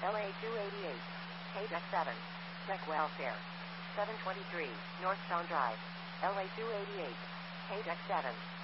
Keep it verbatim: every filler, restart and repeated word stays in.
L A two eighty-eight. K deck seven. Deck welfare. seven twenty-three, North Stone Drive. L A two eighty-eight. K deck seven.